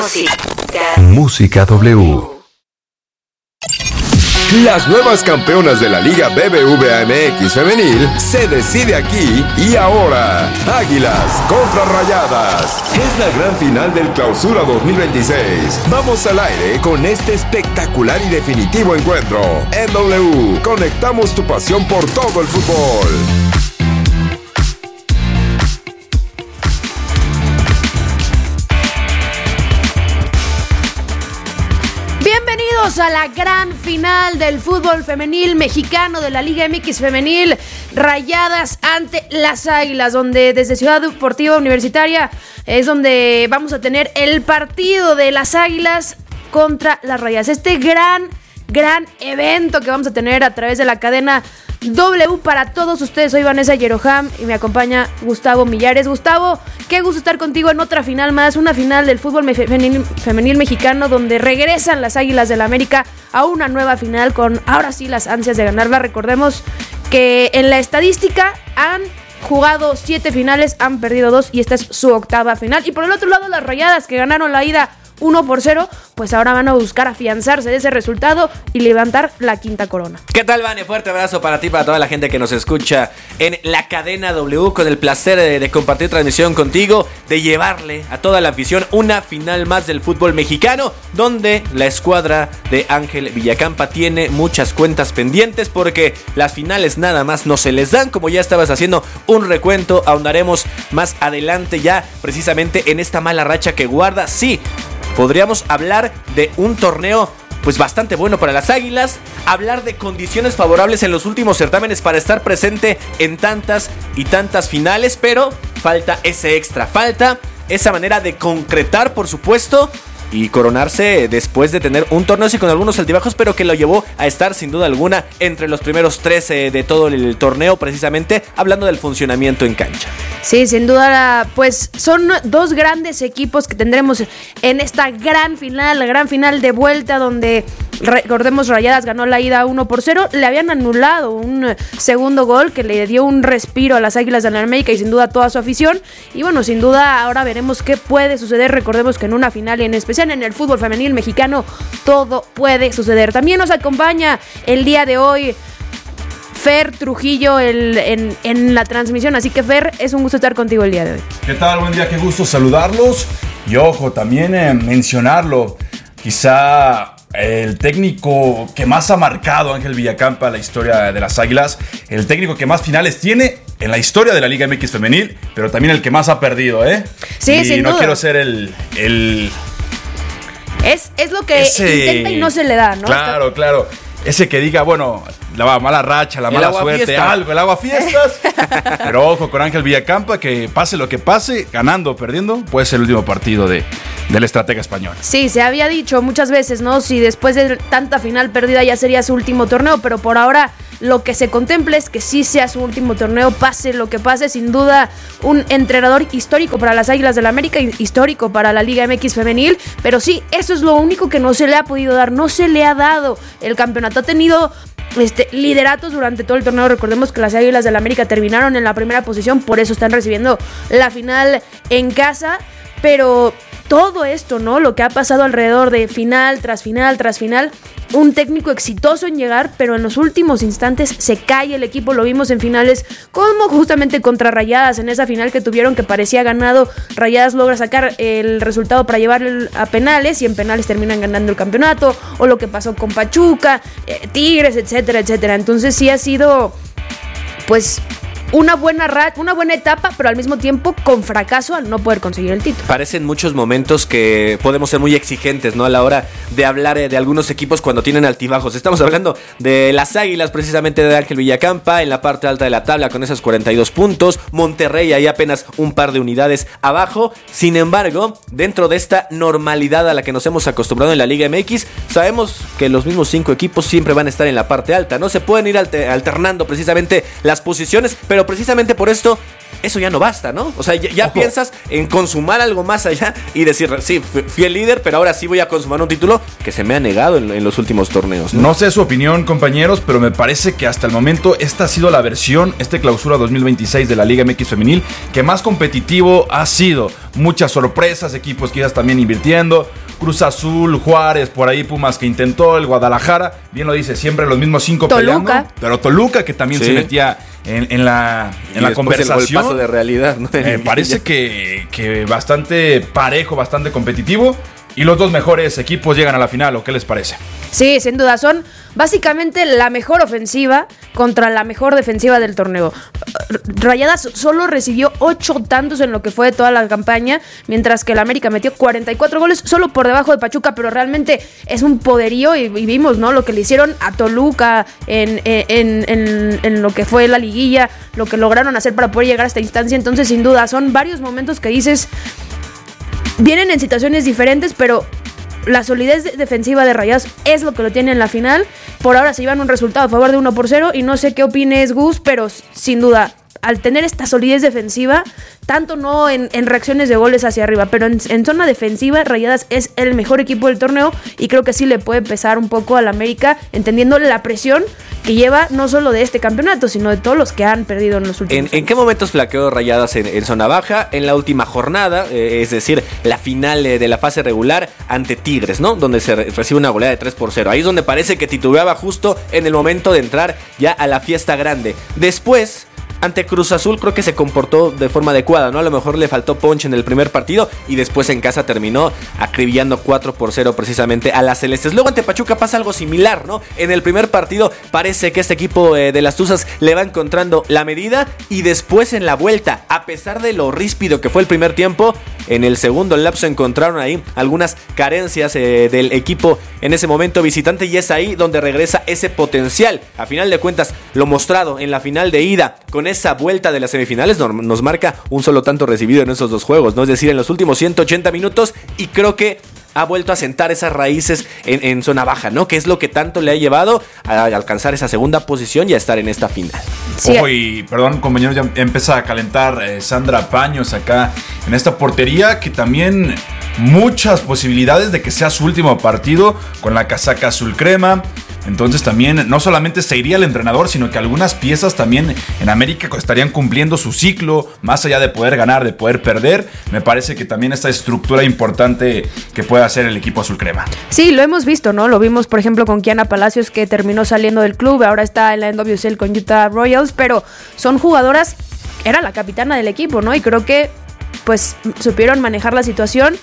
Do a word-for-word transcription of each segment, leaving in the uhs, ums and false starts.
Música W. Las nuevas campeonas de la Liga B B V A M X Femenil se decide aquí y ahora. Águilas contra Rayadas. Es la gran final del Clausura dos mil veintiséis. Vamos al aire con este espectacular y definitivo encuentro. En W, conectamos tu pasión por todo el fútbol. Bienvenidos a la gran final del fútbol femenil mexicano de la Liga M X Femenil, Rayadas ante las Águilas, donde desde Ciudad Deportiva Universitaria es donde vamos a tener el partido de las Águilas contra las Rayadas. Este gran, gran evento que vamos a tener a través de la cadena W para todos ustedes. Soy Vanessa Yeroham y me acompaña Gustavo Millares. Gustavo, qué gusto estar contigo en otra final más, una final del fútbol femenil, femenil mexicano, donde regresan las Águilas del la América a una nueva final con ahora sí las ansias de ganarla. Recordemos que en la estadística han jugado siete finales, han perdido dos y esta es su octava final. Y por el otro lado, las Rayadas, que ganaron la ida uno por cero, pues ahora van a buscar afianzarse de ese resultado y levantar la quinta corona. ¿Qué tal, Vane? Fuerte abrazo para ti, para toda la gente que nos escucha en la cadena W, con el placer de, de compartir transmisión contigo, de llevarle a toda la afición una final más del fútbol mexicano, donde la escuadra de Ángel Villacampa tiene muchas cuentas pendientes, porque las finales nada más no se les dan. Como ya estabas haciendo un recuento, ahondaremos más adelante ya precisamente en esta mala racha que guarda. Sí, podríamos hablar de un torneo pues bastante bueno para las Águilas, hablar de condiciones favorables en los últimos certámenes para estar presente en tantas y tantas finales, pero falta ese extra, falta esa manera de concretar, por supuesto, y coronarse después de tener un torneo así con algunos altibajos, pero que lo llevó a estar sin duda alguna entre los primeros tres eh, de todo el torneo, precisamente hablando del funcionamiento en cancha. Sí, sin duda, pues son dos grandes equipos que tendremos en esta gran final, la gran final de vuelta, donde recordemos Rayadas ganó la ida uno por cero, le habían anulado un segundo gol que le dio un respiro a las Águilas de la América y sin duda a toda su afición. Y bueno, sin duda ahora veremos qué puede suceder. Recordemos que en una final, y en especial en el fútbol femenil mexicano, todo puede suceder. También nos acompaña el día de hoy Fer Trujillo el, en, en la transmisión, así que Fer, es un gusto estar contigo el día de hoy. ¿Qué tal? Buen día, qué gusto saludarlos. Y ojo, también eh, mencionarlo, quizá el técnico que más ha marcado Ángel Villacampa la historia de las Águilas, el técnico que más finales tiene en la historia de la Liga M X Femenil, pero también el que más ha perdido, ¿eh? Sí, y sin no duda. quiero ser el... el es, es lo que ese, intenta y no se le da, ¿no? Claro, Está... claro. Ese que diga, bueno, la mala racha, la El mala suerte, fiesta. algo, el agua fiestas. Pero ojo con Ángel Villacampa, que pase lo que pase, ganando o perdiendo, puede ser el último partido de, del estratega español. Sí, se había dicho muchas veces, ¿no? Si después de tanta final perdida ya sería su último torneo, pero por ahora lo que se contempla es que sí sea su último torneo, pase lo que pase. Sin duda, un entrenador histórico para las Águilas del la América, histórico para la Liga M X Femenil, pero sí, eso es lo único que no se le ha podido dar, no se le ha dado el campeonato. Ha tenido este, lideratos durante todo el torneo. Recordemos que las Águilas del la América terminaron en la primera posición, por eso están recibiendo la final en casa, pero todo esto, ¿no? Lo que ha pasado alrededor de final tras final tras final, un técnico exitoso en llegar, pero en los últimos instantes se cae el equipo. Lo vimos en finales como justamente contra Rayadas, en esa final que tuvieron que parecía ganado. Rayadas logra sacar el resultado para llevarlo a penales y en penales terminan ganando el campeonato, o lo que pasó con Pachuca, eh, Tigres, etcétera, etcétera. Entonces sí ha sido, pues, una buena ra- una buena etapa, pero al mismo tiempo con fracaso al no poder conseguir el título. Parecen muchos momentos que podemos ser muy exigentes, ¿no? A la hora de hablar de algunos equipos cuando tienen altibajos. Estamos hablando de las Águilas, precisamente de Ángel Villacampa, en la parte alta de la tabla con esos cuarenta y dos puntos. Monterrey ahí apenas un par de unidades abajo. Sin embargo, dentro de esta normalidad a la que nos hemos acostumbrado en la Liga M X, sabemos que los mismos cinco equipos siempre van a estar en la parte alta, ¿no? Se pueden ir alter- alternando precisamente las posiciones, pero precisamente por esto eso ya no basta, ¿no? O sea, ya, ya piensas en consumar algo más allá y decir, sí, fui el líder, pero ahora sí voy a consumar un título que se me ha negado en, en los últimos torneos, ¿no? No sé su opinión, compañeros, pero me parece que hasta el momento esta ha sido la versión, este clausura dos mil veintiséis de la Liga M X Femenil, que más competitivo ha sido. Muchas sorpresas, equipos que ya también invirtiendo. Cruz Azul, Juárez, por ahí Pumas que intentó, el Guadalajara, bien lo dice, siempre los mismos cinco Toluca. peleando. Pero Toluca que también sí. se metía en, en la, en la conversación. El paso de realidad, ¿no? Me parece que, que bastante parejo, bastante competitivo. Y los dos mejores equipos llegan a la final, ¿o qué les parece? Sí, sin duda, son básicamente la mejor ofensiva contra la mejor defensiva del torneo. Rayadas solo recibió ocho tantos en lo que fue toda la campaña, mientras que el América metió cuarenta y cuatro goles, solo por debajo de Pachuca, pero realmente es un poderío y, y vimos, ¿no? Lo que le hicieron a Toluca en, en, en, en lo que fue la liguilla, lo que lograron hacer para poder llegar a esta instancia. Entonces, sin duda, son varios momentos que dices, vienen en situaciones diferentes, pero la solidez defensiva de Rayadas es lo que lo tiene en la final. Por ahora se llevan un resultado a favor de uno por cero y no sé qué opines, Gus, pero sin duda, al tener esta solidez defensiva, tanto no en, en reacciones de goles hacia arriba, pero en, en zona defensiva, Rayadas es el mejor equipo del torneo y creo que sí le puede pesar un poco al América, entendiendo la presión que lleva no solo de este campeonato, sino de todos los que han perdido en los últimos ¿En, años. ¿En qué momentos flaqueó Rayadas en, en zona baja? En la última jornada, eh, es decir, la final eh, de la fase regular ante Tigres, ¿no? Donde se re- recibe una goleada de tres por cero. Ahí es donde parece que titubeaba justo en el momento de entrar ya a la fiesta grande. Después, ante Cruz Azul creo que se comportó de forma adecuada, ¿no? A lo mejor le faltó punch en el primer partido y después en casa terminó acribillando cuatro por cero precisamente a las celestes. Luego ante Pachuca pasa algo similar, ¿no? En el primer partido parece que este equipo eh, de las Tuzas le va encontrando la medida y después en la vuelta, a pesar de lo ríspido que fue el primer tiempo, en el segundo lapso encontraron ahí algunas carencias eh, del equipo en ese momento visitante y es ahí donde regresa ese potencial. A final de cuentas, lo mostrado en la final de ida con esa vuelta de las semifinales nos marca un solo tanto recibido en esos dos juegos, ¿no? Es decir, en los últimos ciento ochenta minutos, y creo que ha vuelto a sentar esas raíces en, en zona baja, ¿no? Que es lo que tanto le ha llevado a alcanzar esa segunda posición y a estar en esta final. Sí. Ojo, y perdón, compañeros, ya empieza a calentar eh, Sandra Paños acá en esta portería, que también muchas posibilidades de que sea su último partido con la casaca azul crema. Entonces también no solamente se iría el entrenador, sino que algunas piezas también en América estarían cumpliendo su ciclo, más allá de poder ganar, de poder perder. Me parece que también esta estructura importante que puede hacer el equipo azul crema. Sí, lo hemos visto, ¿no? Lo vimos, por ejemplo, con Kiana Palacios, que terminó saliendo del club, ahora está en la N W S L con Utah Royals, pero son jugadoras, era la capitana del equipo, ¿no? Y creo que pues supieron manejar la situación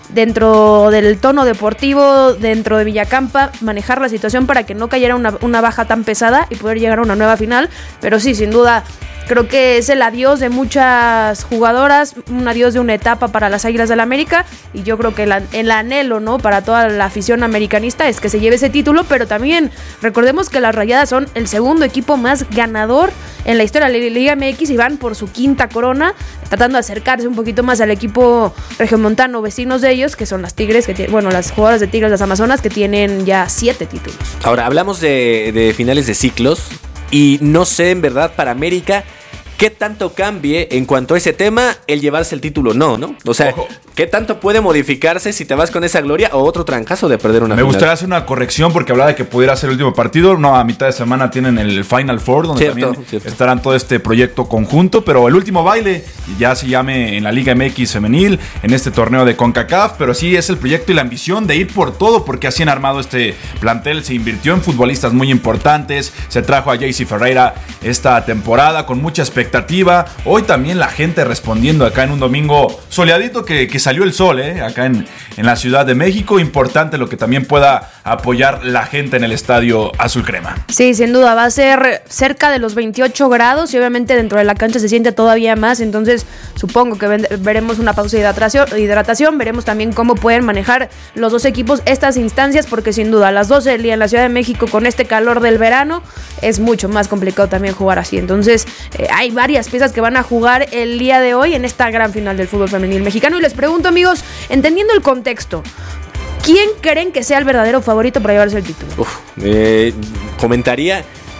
dentro del tono deportivo, dentro de Villacampa, manejar la situación para que no cayera una, una baja tan pesada y poder llegar a una nueva final. Pero sí, sin duda, creo que es el adiós de muchas jugadoras, un adiós de una etapa para las Águilas del América, y yo creo que el, el anhelo, ¿no?, para toda la afición americanista es que se lleve ese título, pero también recordemos que las Rayadas son el segundo equipo más ganador en la historia de la Liga M X y van por su quinta corona, tratando de acercarse un poquito más al equipo regiomontano, vecinos de ellos, que son las Tigres, que tienen, bueno, las jugadoras de Tigres, las Amazonas, que tienen ya siete títulos. Ahora, hablamos de, de finales de ciclos y no sé en verdad para América qué tanto cambie en cuanto a ese tema el llevarse el título, no, ¿no? O sea, ojo, ¿qué tanto puede modificarse si te vas con esa gloria o otro trancazo de perder una Me final? Me gustaría hacer una corrección porque hablaba de que pudiera ser el último partido. No, a mitad de semana tienen el Final Four, donde cierto, también cierto. estarán todo este proyecto conjunto, pero el último baile ya se llame en la Liga M X femenil, en este torneo de CONCACAF, pero sí es el proyecto y la ambición de ir por todo, porque así han armado este plantel. Se invirtió en futbolistas muy importantes, se trajo a Jaycee Ferreira esta temporada con mucha expectativa. Hoy también la gente respondiendo acá en un domingo soleadito que, que salió el sol, ¿eh? Acá en, en la Ciudad de México. Importante lo que también pueda apoyar la gente en el estadio azul crema. Sí, sin duda, va a ser cerca de los veintiocho grados y obviamente dentro de la cancha se siente todavía más, entonces supongo que veremos una pausa de hidratación, hidratación, veremos también cómo pueden manejar los dos equipos estas instancias, porque sin duda a las doce del día en la Ciudad de México con este calor del verano es mucho más complicado también jugar así, entonces eh, hay varias piezas que van a jugar el día de hoy en esta gran final del fútbol femenil mexicano. Y les pregunto, amigos, entendiendo el contexto, ¿quién creen que sea el verdadero favorito para llevarse el título? Uf, eh, comentaría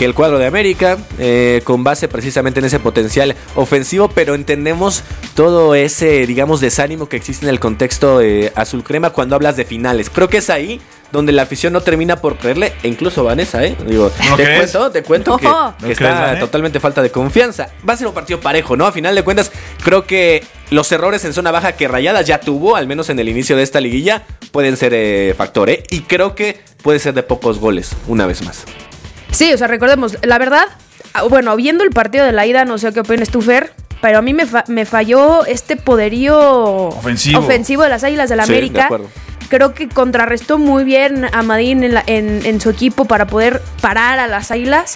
que el cuadro de América, eh, con base precisamente en ese potencial ofensivo, pero entendemos todo ese, digamos, desánimo que existe en el contexto eh, azul crema cuando hablas de finales. Creo que es ahí donde la afición no termina por creerle, e incluso Vanessa, ¿eh? Digo, ¿No te crees? cuento, te cuento No. que, ¿No que está crees, Vane? totalmente falta de confianza. Va a ser un partido parejo, ¿no? A final de cuentas, creo que los errores en zona baja que Rayadas ya tuvo, al menos en el inicio de esta liguilla, pueden ser eh, factor, ¿eh? Y creo que puede ser de pocos goles, una vez más. Sí, o sea, recordemos, la verdad, bueno, viendo el partido de la ida, no sé qué opinas tú, Fer, pero a mí me, fa- me falló este poderío Ofensivo. ofensivo de las Águilas del la Sí, de América. acuerdo. Creo que contrarrestó muy bien a Madín en, la- en, en su equipo para poder parar a las Águilas.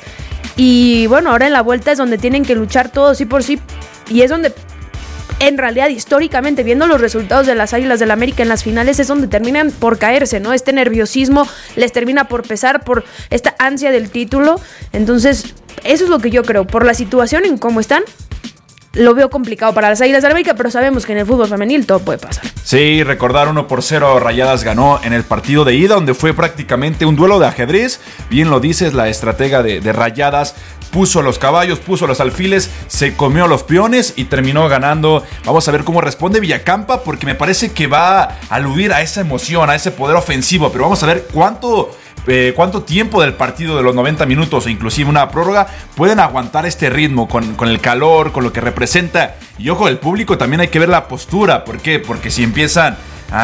Y bueno, ahora en la vuelta es donde tienen que luchar todos sí por sí. Y es donde, en realidad, históricamente, viendo los resultados de las Águilas del la América en las finales, es donde terminan por caerse, ¿no? Este nerviosismo les termina por pesar, por esta ansia del título. Entonces, eso es lo que yo creo. Por la situación en cómo están, lo veo complicado para las Águilas del la América, pero sabemos que en el fútbol femenil todo puede pasar. Sí, recordar uno por cero, Rayadas ganó en el partido de ida, donde fue prácticamente un duelo de ajedrez. Bien lo dices, la estratega de, de Rayadas puso los caballos, puso los alfiles, se comió los peones y terminó ganando. Vamos a ver cómo responde Villacampa, porque me parece que va a aludir a esa emoción, a ese poder ofensivo, pero vamos a ver cuánto... Eh, cuánto tiempo del partido de los noventa minutos o inclusive una prórroga pueden aguantar este ritmo con, con el calor, con lo que representa. Y ojo, el público también hay que ver la postura. ¿Por qué? Porque si empiezan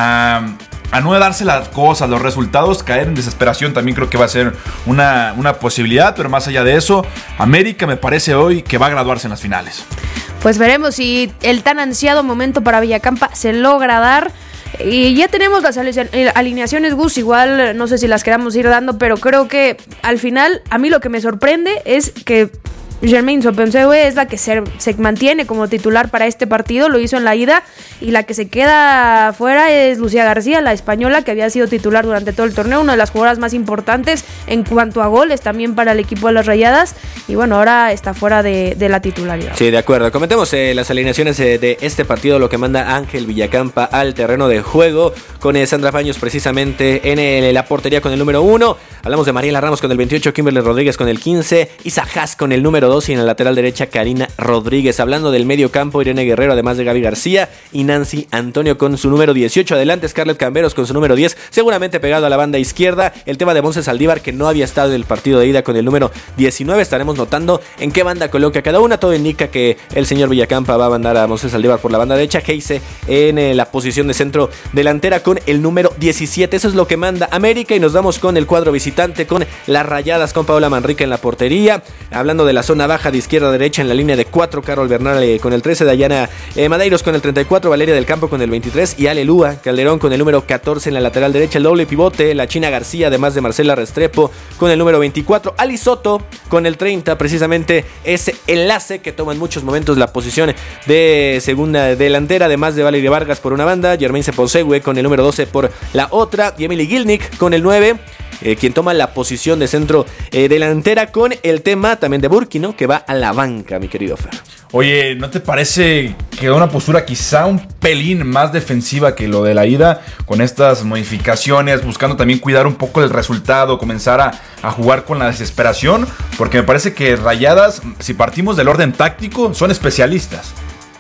a, a no darse las cosas, los resultados, caer en desesperación también creo que va a ser una, una posibilidad. Pero más allá de eso, América me parece hoy que va a graduarse en las finales. Pues veremos si el tan ansiado momento para Villacampa se logra dar. Y ya tenemos las alineaciones, Gus, igual no sé si las queramos ir dando, pero creo que al final a mí lo que me sorprende es que Germaine Sopensehue es la que se, se mantiene como titular para este partido, lo hizo en la ida, y la que se queda fuera es Lucía García, la española, que había sido titular durante todo el torneo, una de las jugadoras más importantes en cuanto a goles también para el equipo de las Rayadas, y bueno, ahora está fuera de, de la titularidad. Sí, de acuerdo. Comentemos eh, las alineaciones eh, de este partido, lo que manda Ángel Villacampa al terreno de juego, con eh, Sandra Faños precisamente en el, la portería con el número uno. Hablamos de Mariela Ramos con el veintiocho, Kimberly Rodríguez con el quince, Isa Haas con el número dos y en la lateral derecha Karina Rodríguez. Hablando del medio campo, Irene Guerrero, además de Gaby García y Nancy Antonio con su número dieciocho. Adelante Scarlett Camberos con su número diez, seguramente pegado a la banda izquierda. El tema de Monse Saldívar, que no había estado en el partido de ida, con el número diecinueve. Estaremos notando en qué banda coloca cada una. Todo indica que el señor Villacampa va a mandar a Monse Saldívar por la banda derecha, Heise en eh, la posición de centro delantera con el número diecisiete. Eso es lo que manda América, y nos vamos con el cuadro visitante, con las Rayadas, con Paola Manrique en la portería. Hablando de la zona baja de izquierda a derecha, en la línea de cuatro, Carol Bernal eh, con el trece, Dayana eh, Madeiros con el treinta y cuatro, Valeria del Campo con el veintitrés y Alelúa Calderón con el número catorce en la lateral derecha. El doble pivote, la China García, además de Marcela Restrepo con el número veinticuatro, Ali Soto con el treinta, precisamente ese enlace que toma en muchos momentos la posición de segunda delantera, además de Valeria Vargas por una banda, Germaine Sopensehue con el número doce por la otra, y Emily Gilnick con el nueve. Eh, quien toma la posición de centro eh, delantera, con el tema también de Burki, ¿no? Que va a la banca, mi querido Fer. Oye, ¿no te parece que da una postura quizá un pelín más defensiva que lo de la ida, con estas modificaciones, buscando también cuidar un poco el resultado, comenzar a, a jugar con la desesperación? Porque me parece que Rayadas, si partimos del orden táctico, son especialistas.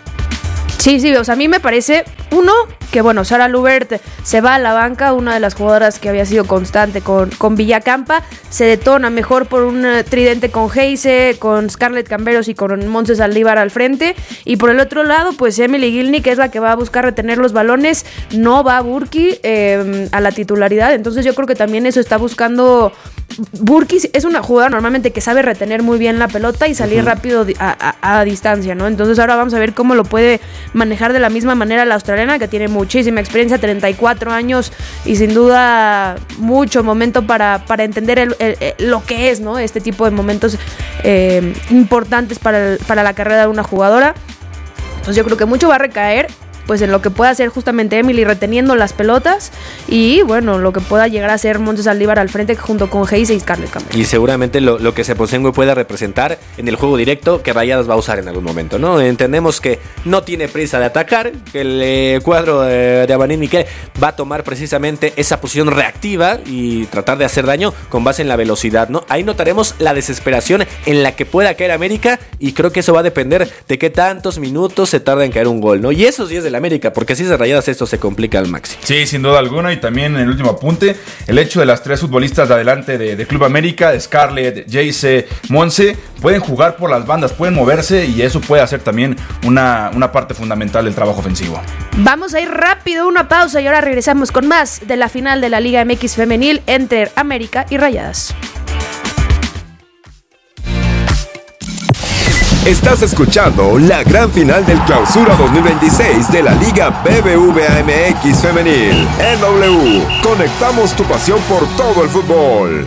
Sí, sí, o sea, a mí me parece, uno, que bueno, Sara Lubert se va a la banca, una de las jugadoras que había sido constante con, con Villacampa, se detona mejor por un tridente con Heise, con Scarlett Camberos y con Monse Saldívar al frente, y por el otro lado, pues Emily Gilnick, que es la que va a buscar retener los balones, no va Burki eh, a la titularidad, entonces yo creo que también eso está buscando. Burki es una jugadora normalmente que sabe retener muy bien la pelota y salir uh-huh. rápido a, a, a distancia, ¿no? Entonces ahora vamos a ver cómo lo puede manejar de la misma manera la australiana, que tiene muchísima experiencia, treinta y cuatro años, y sin duda mucho momento para, para entender el, el, el, lo que es, ¿no? Este tipo de momentos eh, importantes para, el, para la carrera de una jugadora. Entonces yo creo que mucho va a recaer pues en lo que pueda hacer justamente Emily reteniendo las pelotas y bueno, lo que pueda llegar a hacer Montes Saldívar al frente junto con Geise y Scarlett Campbell. Y seguramente lo, lo que Sepozengui pueda representar en el juego directo que Rayadas va a usar en algún momento, ¿no? Entendemos que no tiene prisa de atacar, que el eh, cuadro eh, de Abanín Miquel va a tomar precisamente esa posición reactiva y tratar de hacer daño con base en la velocidad, ¿no? Ahí notaremos la desesperación en la que pueda caer América y creo que eso va a depender de qué tantos minutos se tarda en caer un gol, ¿no? Y esos días del América, porque si es de Rayadas esto se complica al máximo. Sí, sin duda alguna. Y también en el último apunte, el hecho de las tres futbolistas de adelante de, de Club América, Scarlett, Geise, Monse, pueden jugar por las bandas, pueden moverse y eso puede hacer también una, una parte fundamental del trabajo ofensivo. Vamos a ir rápido, una pausa y ahora regresamos con más de la final de la Liga M X femenil entre América y Rayadas. Estás escuchando la gran final del Clausura dos mil veintiséis de la Liga B B V A M X femenil. En W, conectamos tu pasión por todo el fútbol.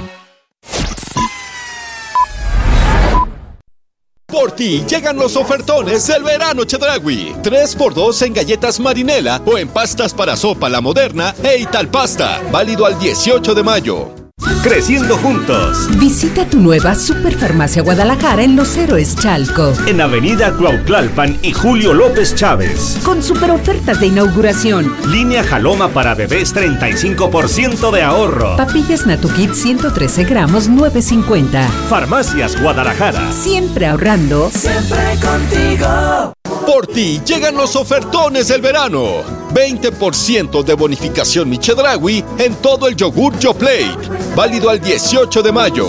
Por ti llegan los ofertones del verano Chedraui. tres por dos en galletas Marinela o en pastas para sopa La Moderna e Italpasta. Válido al dieciocho de mayo. Creciendo juntos. Visita tu nueva Superfarmacia Guadalajara en Los Héroes Chalco. En Avenida Cuautlalpan y Julio López Chávez. Con super ofertas de inauguración. Línea Jaloma para bebés treinta y cinco por ciento de ahorro. Papillas Natukit ciento trece gramos nueve cincuenta. Farmacias Guadalajara. Siempre ahorrando. Siempre contigo. Por ti llegan los ofertones del verano. veinte por ciento de bonificación Mi Chedraui en todo el yogur Yoplait. Válido al dieciocho de mayo.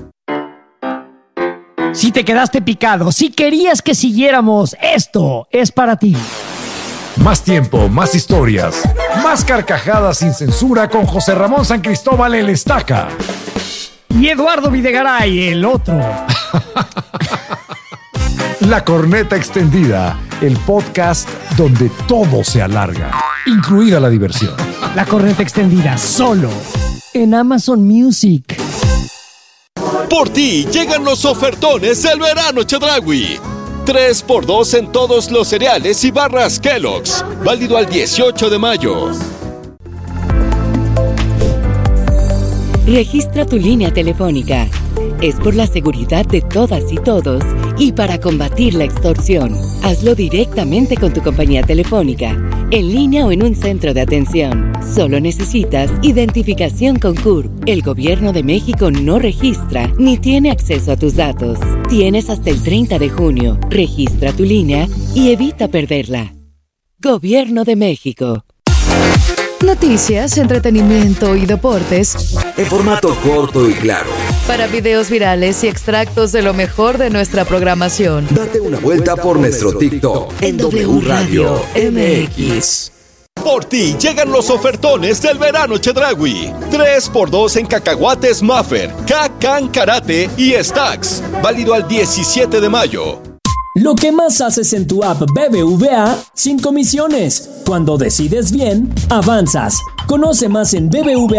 Si te quedaste picado, si querías que siguiéramos, esto es para ti. Más tiempo, más historias, más carcajadas sin censura con José Ramón San Cristóbal el Estaca. Y Eduardo Videgaray, el otro. La Corneta Extendida, el podcast donde todo se alarga, incluida la diversión. La Corneta Extendida, solo en Amazon Music. Por ti llegan los ofertones del verano Chedraui. tres por dos en todos los cereales y barras Kellogg's. Válido al dieciocho de mayo. Registra tu línea telefónica. Es por la seguridad de todas y todos y para combatir la extorsión. Hazlo directamente con tu compañía telefónica, en línea o en un centro de atención. Solo necesitas identificación con C U R P. El Gobierno de México no registra ni tiene acceso a tus datos. Tienes hasta el treinta de junio. Registra tu línea y evita perderla. Gobierno de México. Noticias, entretenimiento y deportes en formato corto y claro. Para videos virales y extractos de lo mejor de nuestra programación. Date una vuelta por nuestro TikTok en W Radio M X. Por ti llegan los ofertones del verano Chedraui. tres por dos en cacahuates Maffer, K-Can Karate y Stacks. Válido al diecisiete de mayo. Lo que más haces en tu app B B V A sin comisiones. Cuando decides bien, avanzas. Conoce más en B B V A.